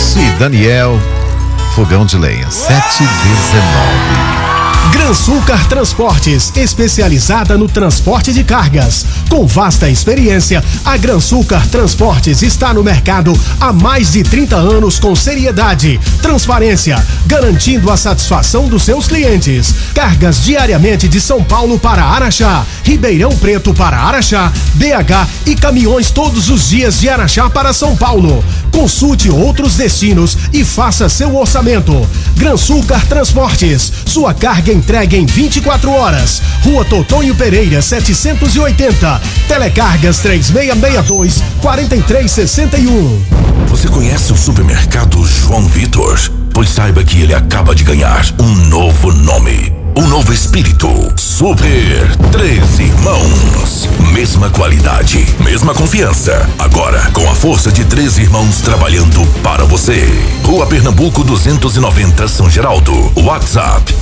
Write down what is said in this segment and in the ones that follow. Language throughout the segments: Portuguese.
Márcio e Daniel, fogão de lenha, 7h19. Gransulcar Transportes, especializada no transporte de cargas. Com vasta experiência, a Gransulcar Transportes está no mercado há mais de 30 anos com seriedade, transparência, garantindo a satisfação dos seus clientes. Cargas diariamente de São Paulo para Araxá, Ribeirão Preto para Araxá, BH e caminhões todos os dias de Araxá para São Paulo. Consulte outros destinos e faça seu orçamento. Gransulcar Transportes, sua carga entregue em 24 horas. Rua Totonho Pereira, 780. Telecargas 3662-4361. Você conhece o supermercado João Vitor? Pois saiba que ele acaba de ganhar um novo nome. Um novo espírito. Super 3 Irmãos. Mesma qualidade, mesma confiança. Agora, com a força de 3 irmãos trabalhando para você. Rua Pernambuco 290, São Geraldo. WhatsApp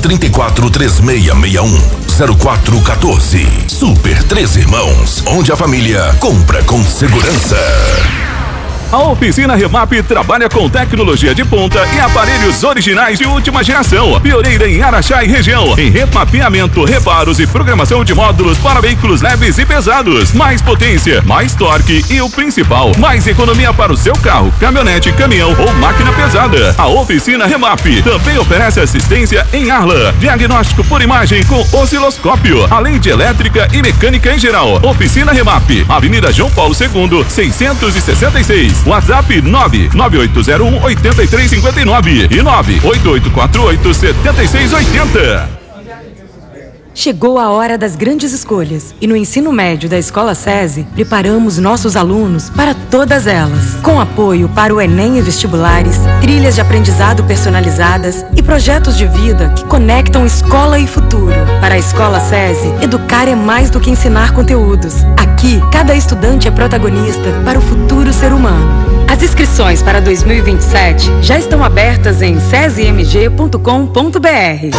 3436610414. Super 3 Irmãos, onde a família compra com segurança. A Oficina Remap trabalha com tecnologia de ponta e aparelhos originais de última geração. Pioneira em Araxá e região, em remapeamento, reparos e programação de módulos para veículos leves e pesados. Mais potência, mais torque e o principal, mais economia para o seu carro, caminhonete, caminhão ou máquina pesada. A Oficina Remap também oferece assistência em Arla, diagnóstico por imagem com osciloscópio, além de elétrica e mecânica em geral. Oficina Remap, Avenida João Paulo II, 666. WhatsApp 99801-8359 e 98848-7680. Chegou a hora das grandes escolhas e no ensino médio da Escola SESI preparamos nossos alunos para todas elas. Com apoio para o Enem e vestibulares, trilhas de aprendizado personalizadas e projetos de vida que conectam escola e futuro. Para a Escola SESI, educar é mais do que ensinar conteúdos. Aqui, cada estudante é protagonista para o futuro ser humano. As inscrições para 2027 já estão abertas em sesimg.com.br.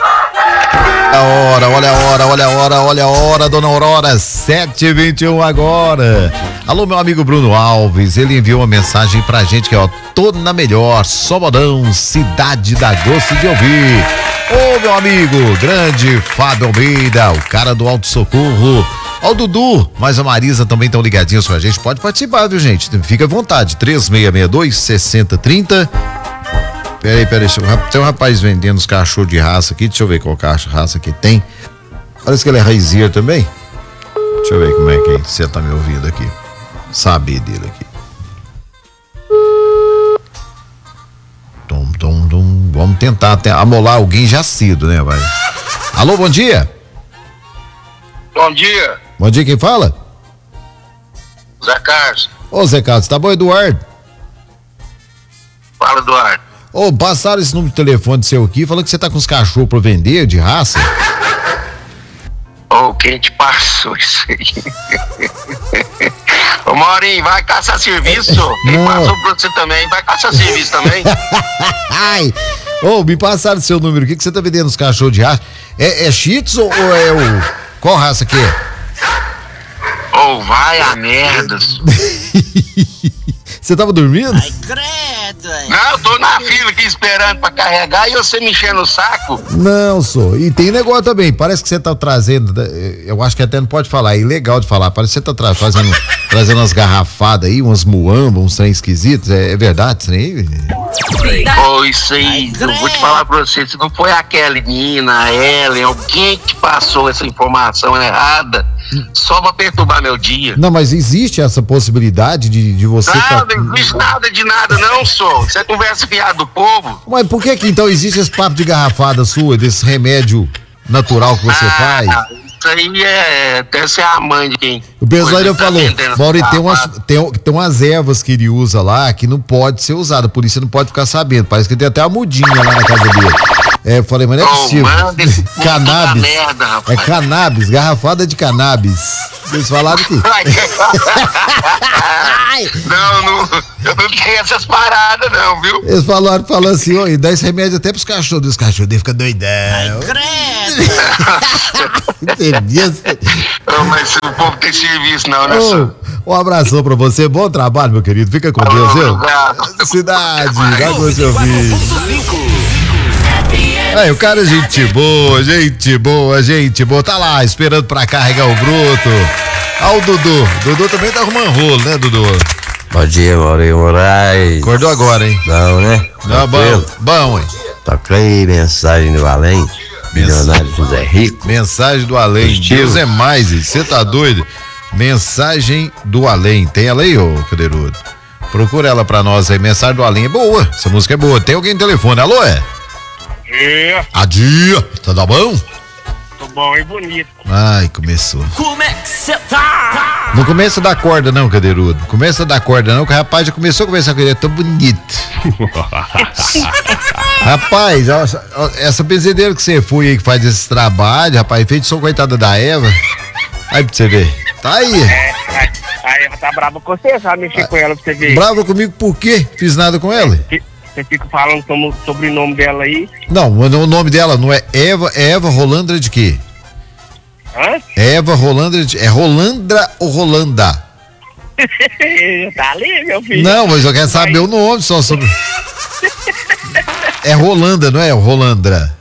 Olha a hora, dona Aurora, 7h21 agora. Alô, meu amigo Bruno Alves, ele enviou uma mensagem pra gente que tô na melhor, Sobradão, cidade da gosto de ouvir. Ô, meu amigo, grande Fábio Almeida, o cara do Auto Socorro. Ó, o Dudu, mas a Marisa também estão ligadinhos com a gente, pode participar, viu, gente? Fica à vontade, 3662-6030. Peraí, tem um rapaz vendendo os cachorros de raça aqui, deixa eu ver qual raça que tem. Parece que ele é raizeiro também. Deixa eu ver como é que você tá me ouvindo aqui. Saber dele aqui. Vamos tentar amolar alguém já cedo, né, vai? Alô, bom dia. Bom dia. Bom dia, quem fala? Zé Carlos. Ô, Zé Carlos, tá bom, Eduardo? Fala, Eduardo. Ô, passaram esse número de telefone seu aqui, falando que você tá com os cachorros pra vender, de raça. Ô, quem te passou isso aí? Ô, Maurinho, vai caçar serviço? Quem passou pra você também, vai caçar serviço também? Ai, ô, me passaram seu número, o que você tá vendendo os cachorros de raça? É Shih Tzu ou é o... Qual raça que é? Ô, vai a merda. Você tava dormindo? Ai, credo. Não, eu tô na fila aqui esperando pra carregar e você me enchendo o saco. Não, sou. E tem negócio também, parece que você tá trazendo, eu acho que até não pode falar, é ilegal de falar, parece que você tá trazendo umas garrafadas aí, umas muambas, uns trem esquisitos, é verdade isso aí? Ô, isso aí, eu vou te falar pra você, se não foi aquela menina, a Ellen, alguém que passou essa informação errada, só pra perturbar meu dia. Não, mas existe essa possibilidade de você... Não existe nada de nada não, sou. Você conversa fiado do povo. Mas por que então existe esse papo de garrafada sua, desse remédio natural que você faz? Isso aí deve ser a mãe de quem... O pessoal falou, Mauri, tem umas ervas que ele usa lá que não pode ser usada, por isso você não pode ficar sabendo. Parece que tem até uma mudinha lá na casa dele. Eu falei, mas não é possível. Cannabis. Merda, é cannabis, garrafada de cannabis. Eles falaram que... Não, eu não tenho essas paradas não, viu? Eles falaram assim, ó, e dá esse remédio até pros cachorros, os cachorros devem ficar doidão. Ai, credo. Não, mas o povo tem serviço não, né? Um abração pra você, bom trabalho, meu querido. Fica com Deus, viu? Cidade, dá com o seu vídeo. Aí, o cara é gente boa, gente boa, gente boa. Tá lá, esperando pra carregar o bruto. Ah, o Dudu. Dudu também tá arrumando rolo, né, Dudu? Bom dia, Maurinho Moraes. Acordou agora, hein? Não, né? Não, bom, hein? Toca aí, mensagem do além. Milionário José Rico. Mensagem do além. Positivo. Deus é mais, você tá doido? Mensagem do além. Tem ela aí, ô Cadeirudo? Procura ela pra nós aí. Mensagem do além é boa. Essa música é boa. Tem alguém no telefone? Alô, é? Adia. Tá bom? Tô bom e bonito. Ai, começou. Como é que você tá? Não começa da corda não, Cadeirudo. Começa da corda não, que o rapaz já começou a conversar com ele. É tão bonito. Rapaz, essa benzedeira que você foi aí, que faz esse trabalho, rapaz, feito só coitada da Eva. Aí pra você ver. Tá aí. A Eva tá brava com você, sabe mexer com ela pra você ver. Brava comigo por quê? Fiz nada com ela? Você fica falando sobre o nome dela aí. Não, o nome dela não é Eva, é Eva Rolandra de quê? Hã? Eva Rolandra de... É Rolandra ou Rolanda? Tá ali, meu filho. Não, mas eu quero saber o nome só sobre... É Rolanda, não é? Rolandra.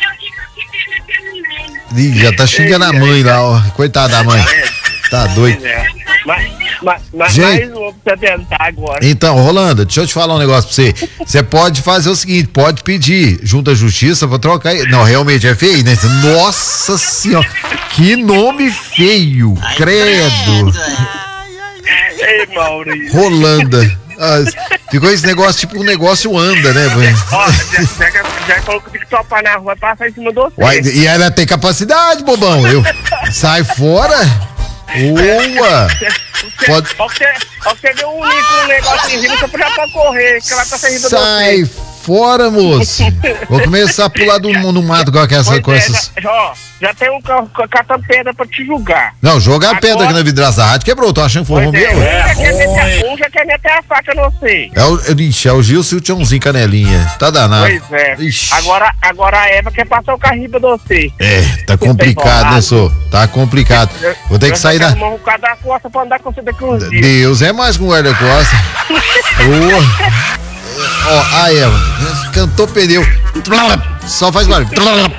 Ih, já tá xingando a mãe lá, ó. Coitada da mãe. Tá doido. Mas Gente, mais um pra você tentar agora. Então, Rolanda, deixa eu te falar um negócio pra você. Você pode fazer o seguinte, pode pedir junto à justiça pra trocar. Não, realmente é feio, né? Nossa senhora, que nome feio, credo. Ei, Maurício. Rolanda. Ah, ficou esse negócio, tipo um negócio anda, né? Ó, já falou que tem que topar na rua, passar em cima do você. Uai, e ela tem capacidade, bobão. Sai fora. Boa. Pode... Você deu um negócio em cima, você já pode correr, que ela tá saindo do você. Sai fora, moço. Vou começar a pular no mato com essas... Já tem um catando pedra pra te julgar. Não, jogar pedra aqui na vidraça da rádio quebrou. Tô achando que foi meu. Um já quer meter a faca no você. É o Gilson e o Tiãozinho Canelinha. Tá danado. Pois é. Ixi. Agora a Eva quer passar o carrinho pra você. É, tá complicado, né, sô? Tá complicado. Vou ter que sair da... Um bocado da costa pra andar com você daqui uns dias. Deus é mais com guarda-costa. Ó, a Eva cantou pneu. Só faz barulho.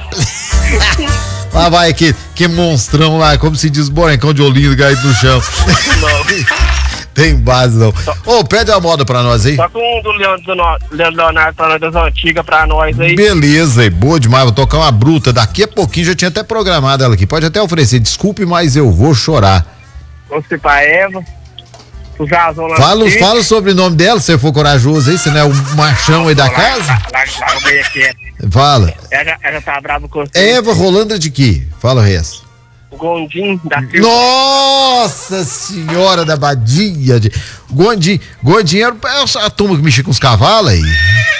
Lá vai que monstrão lá, como se diz, bonecão de olhinho caído no chão. Tem base não. Ô, pede a moda pra nós aí. Só com um do Leonardo pra nós das antigas pra nós aí. Beleza, boa demais, vou tocar uma bruta. Daqui a pouquinho já tinha até programado ela aqui. Pode até oferecer, desculpe, mas eu vou chorar. Você pra Eva. Fala o sobrenome dela, se você for corajoso aí, você não é o machão aí da casa? Lá no meio aqui. Fala. Ela tá brava com você. Eva Rolandra de quê? Fala o resto. O Gondim da Silva. Nossa senhora da Badia. Gondim era a turma que mexia com os cavalos aí.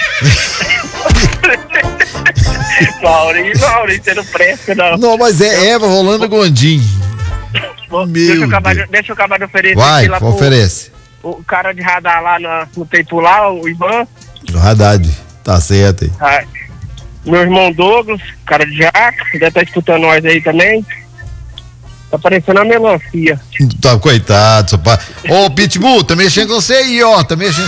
Maurício, você não presta, não. Não, mas é Eva Rolandra Gondim. Deixa eu acabar de oferecer. Vai, oferece. O cara de radar lá no tempo lá, o Ivan. O Haddad, tá certo aí. Ah, meu irmão Douglas, cara de jaca, deve estar escutando nós aí também. Tá parecendo a melancia. Tá, coitado, seu pai. Ô, Pitbull, tá mexendo com você aí, ó, tá mexendo.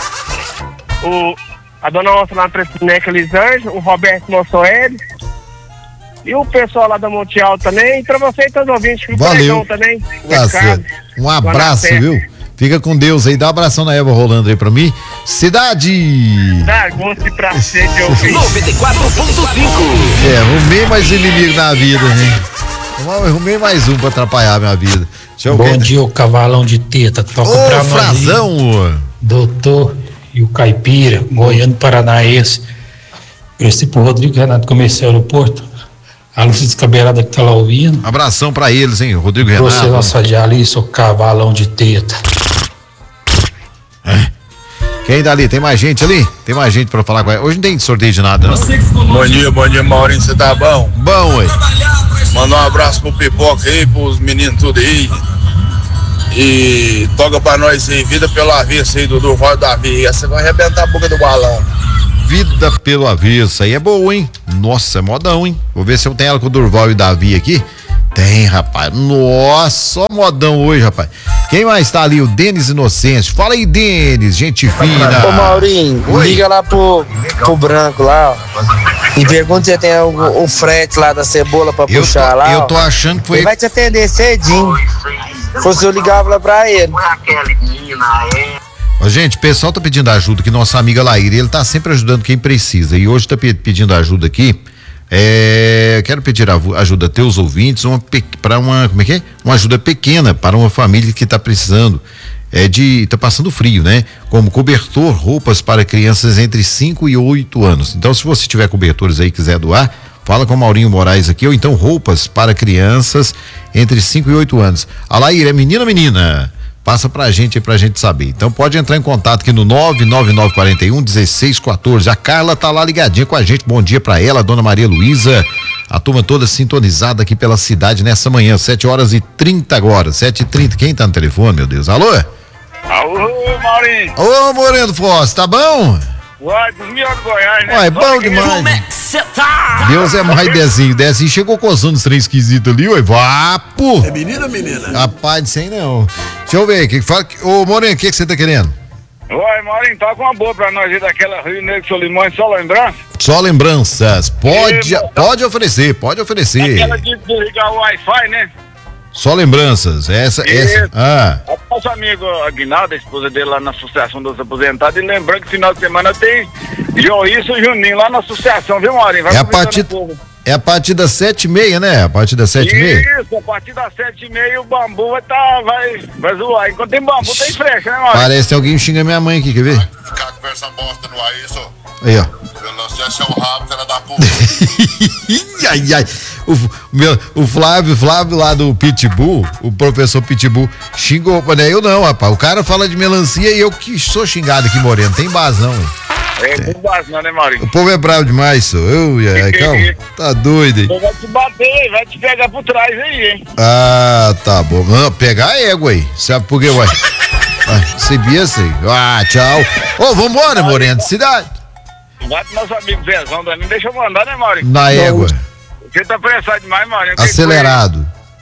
A dona Onça lá na Presineca Lisângela, o Roberto Mossoeli. E o pessoal lá da Monte Alto também. E pra você e todos os ouvintes. Valeu. Também, tá certo. Um abraço, viu? Fica com Deus aí. Dá um abração na Eva Rolando aí pra mim. Cidade! Dá-se pra você de ouvir. 94.5. Arrumei mais inimigo na vida, né? Arrumei mais um pra atrapalhar a minha vida. Bom dia, o cavalão de teta. Toca pra nós. Frazão! Doutor e o Caipira, Goiano Paranaense. Prestei pro Rodrigo Renato, comecei o aeroporto. A Lúcia Descabelada que tá lá ouvindo. Abração pra eles, hein, Rodrigo Renato. Você, nossa dialista, o cavalão de teta. Quem dali? Tem mais gente ali? Tem mais gente pra falar com ela. Hoje não tem sorteio de nada, não. Bom dia, Maurinho, você tá bom? Bom, ué. Manda um abraço pro Pipoca aí, pros meninos tudo aí. E toca pra nós aí, Vida pelo Avesso aí, do Durval Davi. Essa vai arrebentar a boca do balão. Vida pelo Avesso, aí é boa, hein? Nossa, é modão, hein? Vou ver se eu tenho ela com o Durval e o Davi aqui. Tem, rapaz. Nossa, só modão hoje, rapaz. Quem mais tá ali? O Denis Inocêncio. Fala aí, Denis, gente fina. Ô, Maurinho, liga lá pro Branco lá, ó, e pergunta se tem o frete lá da cebola pra puxar lá. Eu tô achando que foi... Ele vai te atender cedinho. Se fosse eu ligava lá pra ele. Ó, gente, o pessoal tá pedindo ajuda aqui, nossa amiga Laíra, ele tá sempre ajudando quem precisa, e hoje tá pedindo ajuda aqui, quero pedir ajuda a teus ouvintes, como é que é? Uma ajuda pequena para uma família que tá precisando, tá passando frio, né? Como cobertor, roupas para crianças entre 5 e 8 anos, então se você tiver cobertores aí e quiser doar, fala com o Maurinho Moraes aqui, ou então roupas para crianças entre 5 e 8 anos. A Laíra, é menina? Passa pra gente saber. Então pode entrar em contato aqui no 99941-1614. A Carla tá lá ligadinha com a gente. Bom dia pra ela, a dona Maria Luísa. A turma toda sintonizada aqui pela cidade nessa manhã, 7h30 agora, 7h30. Quem tá no telefone, meu Deus? Alô? Alô, Maurinho. Ô, Moreno Foz, tá bom? Uai, dos melhores do Goiás, né? Uai, bom demais. Como é que você tá? Deus é mais Dezinho. Dezinho chegou coçando os trem esquisitos ali, ué. Vapo! É menina? Rapaz, não sei não. Deixa eu ver, ô Moreno, o que você tá querendo? Uai, Maurinho, tá com uma boa pra nós aí daquela Rio Negro Solimões, só lembrança? Só lembranças. Pode oferecer. Aquela de ligar o Wi-Fi, né? Só lembranças, essa. O nosso amigo Aguinaldo, a esposa dele lá na Associação dos Aposentados, e lembrando que final de semana tem Joísso e Juninho lá na associação, viu, Maurinho? É a partir das 7h30, né? A partir das 7h30? Isso, a partir das 7h30 o bambu vai zoar. Enquanto tem bambu, tem frecha, né, Maurinho? Parece que alguém xinga minha mãe aqui, quer ver? Ficar com essa bosta no ar, isso. Aí, ó. Eu lancei seu rabo, filha da puta. Ai. O Flávio lá do Pitbull, o professor Pitbull, xingou, não é eu não, rapaz. O cara fala de melancia e eu que sou xingado aqui, Moreno. Tem base não, hein? Tem base não, né, Maurinho? O povo é bravo demais, só. Calma, tá doido aí. Vai te bater, vai te pegar por trás aí, hein? Ah, tá bom. Não, pegar a égua aí. Sabe por quê, uai? Sabia assim. Ah, tchau. Ô, vambora, Moreno, cidade. Vai pro nosso amigo Zezão, Danilo. Deixa eu mandar, né, Maurinho? Na égua. Você tá apressado demais, Maurinho. Acelerado.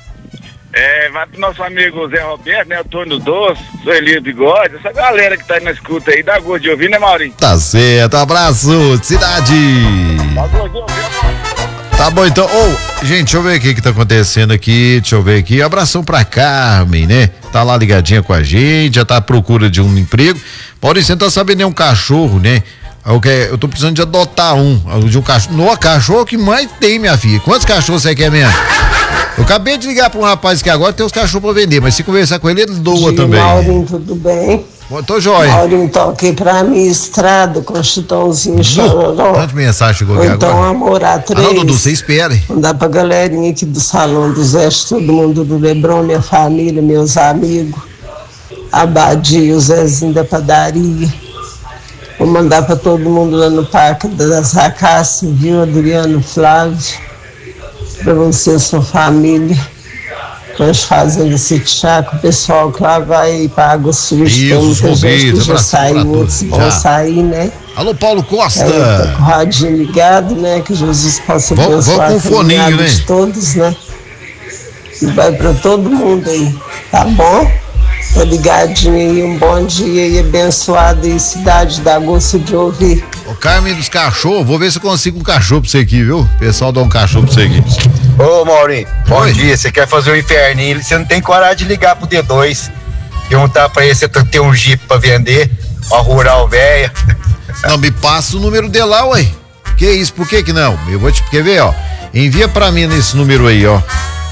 Vai pro nosso amigo Zé Roberto, né? Antônio Doce, Sueli Bigode, essa galera que tá aí na escuta aí, dá gosto de ouvir, né, Maurinho? Tá certo, abraço, cidade. Dá gosto de ouvir, Maurinho. Tá bom, então, gente, deixa eu ver o que tá acontecendo aqui, abração pra Carmen, né? Tá lá ligadinha com a gente, já tá à procura de um emprego. Maurício, você não tá sabendo nem um cachorro, né? Eu tô precisando de adotar de um cachorro. No cachorro que mais tem, minha filha. Quantos cachorros você quer mesmo? Eu acabei de ligar pra um rapaz que agora tem os cachorros pra vender, mas se conversar com ele, ele doa também. Maurinho, tudo bem? Tô joia. Maurinho, toquei pra mim, Estrada, com Chitãozinho Chororó. Quantas mensagens chegou aqui então, agora? Amor a 3. Não, Dudu, você espera. Mandar pra galerinha aqui do Salão do Zé, todo mundo do Lebrão, minha família, meus amigos. A Badia, o Zezinho da padaria. Vou mandar pra todo mundo lá no Parque das Racácias, viu, Adriano, Flávio? Pra você, sua família. Nós fazendo esse chaco, o pessoal que lá vai pra Água Suja. Tem muita gente que já saiu, outros vão sair, né? Alô, Paulo Costa. Tá com o radinho ligado, né? Que Jesus possa abençoar com o foninho, né? De todos, né? E vai pra todo mundo aí, tá bom? Tá ligadinho aí, um bom dia e abençoado aí, cidade, dá gosto de ouvir. Ô, Carmen dos cachorros, vou ver se eu consigo um cachorro pra você aqui, viu? O pessoal dá um cachorro pra você aqui. Ô, Maurinho, bom dia, você quer fazer um inferninho, você não tem coragem de ligar pro D2, perguntar pra ele se você tem um Jeep pra vender, uma Rural velha. Não, me passa o número dele lá, ué. Que isso, por que não? Eu vou quer ver, ó, envia pra mim nesse número aí, ó.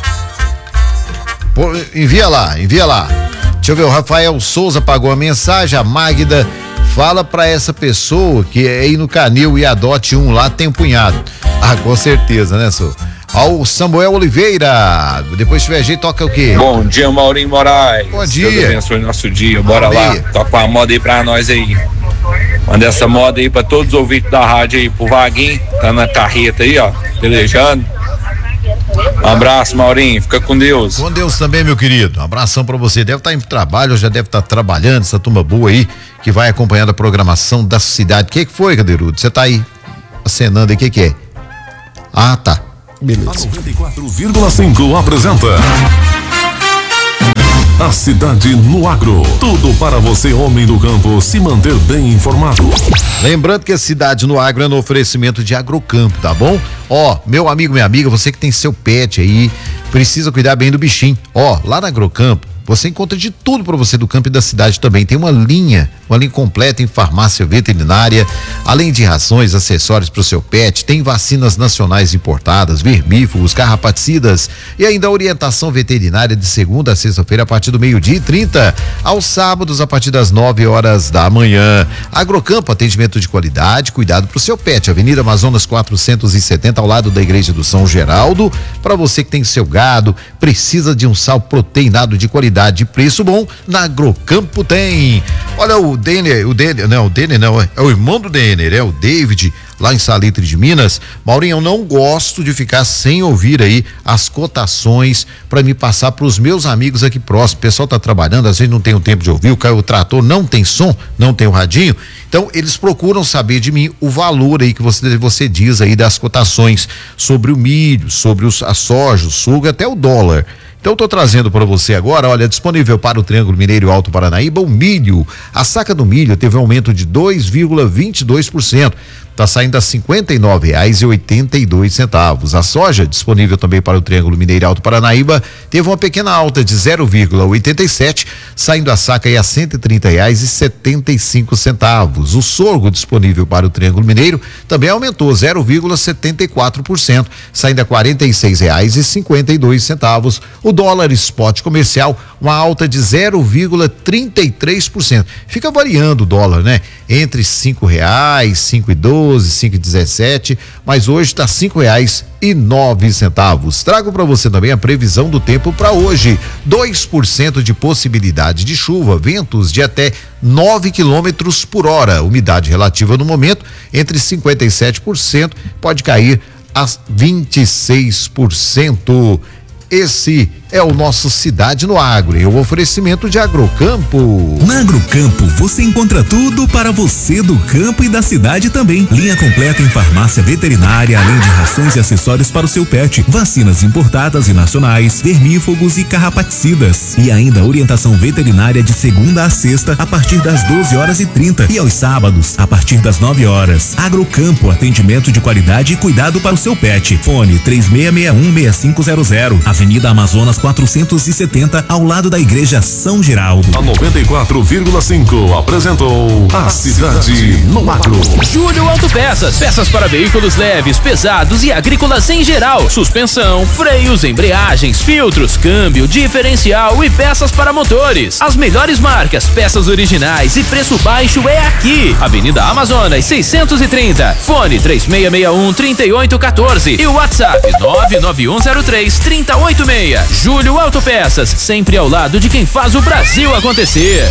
Envia lá. Deixa eu ver, o Rafael Souza pagou a mensagem, a Magda, fala pra essa pessoa que é aí no Canil e adote um lá, tem um punhado. Ah, com certeza, né, senhor? Ao Samuel Oliveira, depois se tiver jeito, toca o quê? Bom dia, Maurinho Moraes. Bom dia. Deus abençoe nosso dia, bora lá, toca uma moda aí pra nós aí. Manda essa moda aí pra todos os ouvintes da rádio aí, pro Vaguinho, tá na carreta aí, ó, pelejando. Um abraço, Maurinho, fica com Deus. Com Deus também, meu querido, um abração pra você, deve estar em trabalho, já deve estar trabalhando, essa turma boa aí, que vai acompanhando a programação da cidade. O que foi, Cadeirudo? Você tá aí acenando aí, o que é? Ah, tá. Beleza. A 94,5 apresenta A Cidade no Agro. Tudo para você, homem do campo, se manter bem informado. Lembrando que a Cidade no Agro é no oferecimento de Agrocampo, tá bom? Ó, meu amigo, minha amiga, você que tem seu pet aí, precisa cuidar bem do bichinho. Ó, lá na Agrocampo, você encontra de tudo para você do campo e da cidade também. Tem uma linha completa em farmácia veterinária, além de rações, acessórios para o seu pet, tem vacinas nacionais importadas, vermífugos, carrapaticidas e ainda orientação veterinária de segunda a sexta-feira a partir do 12:30, aos sábados a partir das 9 horas da manhã. Agrocampo, atendimento de qualidade, cuidado para o seu pet. Avenida Amazonas 470, ao lado da Igreja do São Geraldo. Para você que tem seu gado, precisa de um sal proteinado de qualidade e preço bom, na Agrocampo tem. Olha o Denner, é o irmão do Denner, é o David, lá em Salitre de Minas. Maurinho, eu não gosto de ficar sem ouvir aí as cotações para me passar para os meus amigos aqui próximos. O pessoal tá trabalhando, às vezes não tem o tempo de ouvir, o trator não tem som, não tem o radinho, então eles procuram saber de mim o valor aí que você diz aí das cotações sobre o milho, sobre a soja, o suco, até o dólar. Então eu tô trazendo para você agora, olha, disponível para o Triângulo Mineiro e Alto Paranaíba, o milho. A saca do milho teve um aumento de 2,22%. Tá saindo a R$ 59,82. A soja, disponível também para o Triângulo Mineiro e Alto Paranaíba, teve uma pequena alta de 0,87, saindo a saca aí a R$ 130,75. O sorgo, disponível para o Triângulo Mineiro, também aumentou 0,74%, saindo a R$ 46,52. O dólar spot comercial, uma alta de 0,33%. Fica variando o dólar, né? Entre R$ 5,00, 5,12, 5,17, mas hoje está R$ 5,09. Trago para você também a previsão do tempo para hoje. 2% de possibilidade de chuva, ventos de até 9 quilômetros por hora. Umidade relativa no momento entre 57%, pode cair a 26%. Esse é o nosso Cidade no Agro, e o oferecimento de Agrocampo. Na Agrocampo você encontra tudo para você do campo e da cidade também. Linha completa em farmácia veterinária, além de rações e acessórios para o seu pet, vacinas importadas e nacionais, vermífugos e carrapaticidas. E ainda orientação veterinária de segunda a sexta a partir das 12h30 e aos sábados a partir das 9 horas. Agrocampo, atendimento de qualidade e cuidado para o seu pet. Fone 3661-6500. Avenida Amazonas 470, ao lado da Igreja São Geraldo. A 94,5 apresentou a Cidade no Agro. Júlio Autopeças, peças para veículos leves, pesados e agrícolas em geral. Suspensão, freios, embreagens, filtros, câmbio, diferencial e peças para motores. As melhores marcas, peças originais e preço baixo é aqui. Avenida Amazonas 630. Fone 3661-3814 e o WhatsApp 99103-3086. Júlio Autopeças, sempre ao lado de quem faz o Brasil acontecer.